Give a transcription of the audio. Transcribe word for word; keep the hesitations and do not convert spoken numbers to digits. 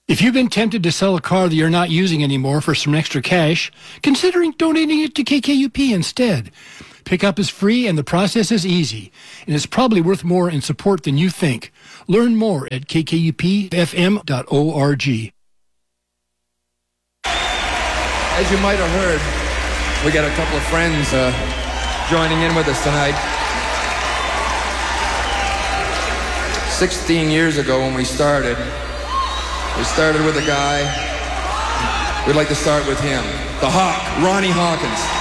If you've been tempted to sell a car that you're not using anymore for some extra cash, considering donating it to K K U P instead. Pickup is free and the process is easy, and it's probably worth more in support than you think. Learn more at k k u p f m dot org. As you might have heard, we got a couple of friends uh, joining in with us tonight. Sixteen years ago when we started, we started with a guy. We'd like to start with him, the Hawk, Ronnie Hawkins.